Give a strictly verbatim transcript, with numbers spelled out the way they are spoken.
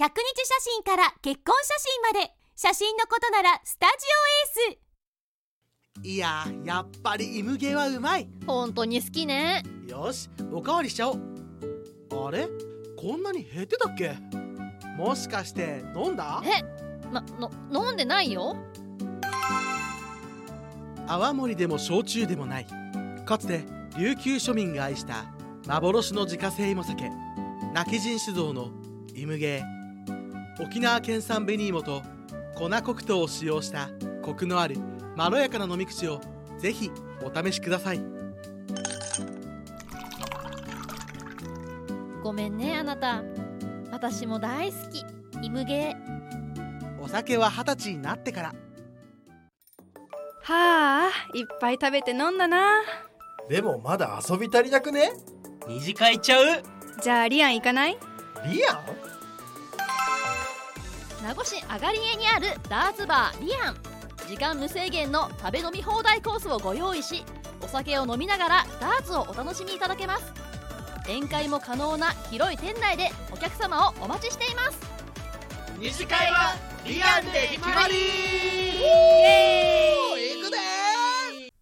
ひゃくにち写真から結婚写真まで、写真のことならスタジオエース。 いや、やっぱりイムゲーはうまい。 本当に好きね。 よし、おかわりしちゃおう。あれ、こんなに減ってたっけ？もしかして飲んだ？ え、ま、の飲んでないよ。 泡盛でも焼酎でもない、かつて琉球庶民が愛した幻の自家製芋酒、今帰仁酒造のイムゲー。沖縄県産紅芋と粉黒糖を使用したコクのあるまろやかな飲み口をぜひお試しください。 ごめんね、あなた。私も大好き、イムゲー。 お酒は二十歳になってから。 はあ、いっぱい食べて飲んだな。 でもまだ遊び足りなくね？ 二次会ちゃう？ じゃあリアン行かない？ リアン？ 名護市あがりえにあるダーツバーリアン。時間無制限の食べ飲み放題コースをご用意し、お酒を飲みながらダーツをお楽しみいただけます。宴会も可能な広い店内でお客様をお待ちしています。 二次会はリアンで決まり。 イエーイ。